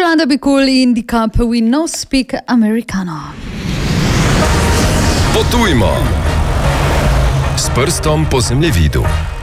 Trying to be cool in the cup, we no speak Americano. Potujmo s prstom po zemljevidu.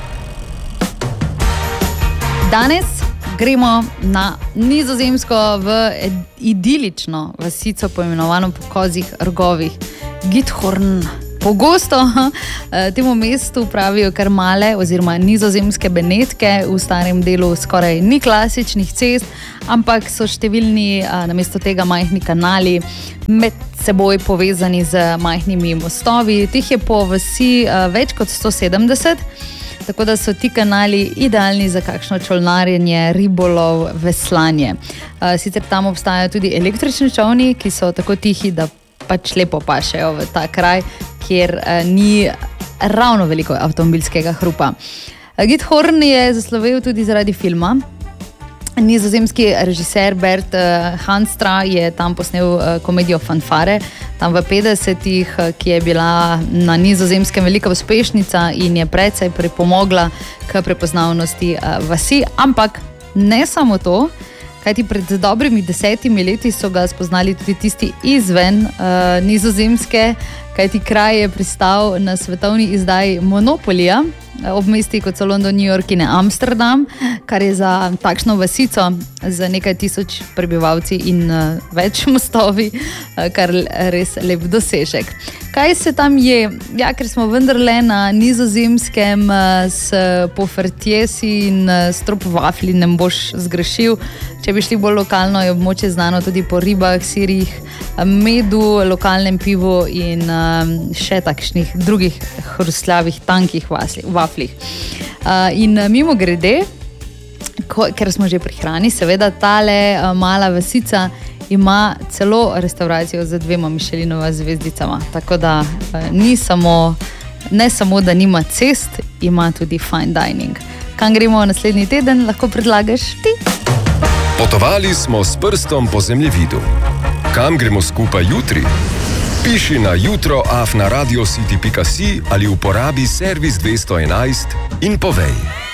Danes gremo na Nizozemsko v idilično vasico poimenovano po kozjih rogovih Giethoorn. Pogosto temu mestu pravijo kar male oziroma nizozemske Benetke. V starem delu skoraj ni klasičnih cest, ampak so številni namesto tega majhni kanali med seboj povezani z majhnimi mostovi. Tih je po vasi več kot 170, tako da so ti kanali idealni za kakšno čolnarjenje, ribolov, veslanje. Sicer tam obstajajo tudi električni čolni, ki so tako tihi, da pač lepo pašejo v ta kraj, kjer ni ravno veliko avtomobilskega hrupa. Giethoorn je zaslovel tudi zaradi filma. Nizozemski režiser Bert Hanstra je tam posnel komedijo Fanfare, tam v 50-ih, ki je bila na Nizozemskem velika uspešnica in je precej pripomogla k prepoznavnosti vasi. Ampak ne samo to, kajti pred dobrimi 10 leti so ga spoznali tudi tisti izven Nizozemske, kajti kraj je pristal na svetovni izdaji Monopolija ob mestih kot so London, New York in Amsterdam, kar je za takšno vasico z nekaj tisoč prebivalci in več mostovi kar res lep dosežek. Kaj se tam je? Ja, ker smo vendarle na Nizozemskem, s pofrtjesi in stropovafli ne boš zgrešil. Če bi šli bolj lokalno, je območje znano tudi po ribah, sirih, medu, lokalnem pivu in še takšnih drugih hrustljavih, tankih vaflih. In mimo grede, ker smo že pri hrani, seveda tale mala vasica ima celo restauracijo z 2 Michelinova zvezdicama. Tako da ne samo, da nima cest, ima tudi fine dining. Kam gremo naslednji teden, lahko predlagaš ti? Potovali smo s prstom po zemljevidu. Kam gremo skupaj jutri? Piši na jutro@radiocity.si ali uporabi servis 211 in povej.